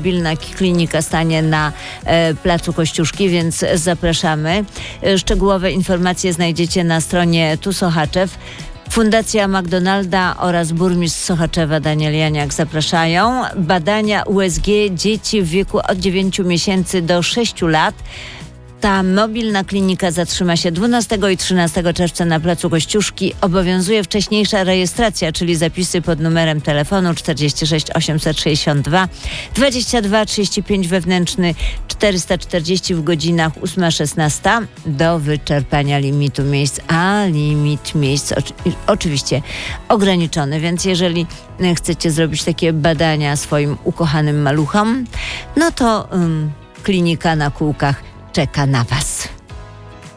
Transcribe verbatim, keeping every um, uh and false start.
mobilna klinika stanie na e, Placu Kościuszki, więc zapraszamy. E, szczegółowe informacje znajdziecie na stronie Tu Sochaczew. Fundacja McDonalda oraz burmistrz Sochaczewa Daniel Janiak zapraszają. Badania U S G dzieci w wieku od dziewięciu miesięcy do sześciu lat. Ta mobilna klinika zatrzyma się dwunastego i trzynastego czerwca na Placu Kościuszki. Obowiązuje wcześniejsza rejestracja, czyli zapisy pod numerem telefonu czterdzieści sześć osiemset sześćdziesiąt dwa dwadzieścia dwa trzydzieści pięć wewnętrzny czterysta czterdzieści w godzinach ósma szesnasta do wyczerpania limitu miejsc, a limit miejsc oczy- oczywiście ograniczony, więc jeżeli chcecie zrobić takie badania swoim ukochanym maluchom, no to um, klinika na kółkach czeka na Was.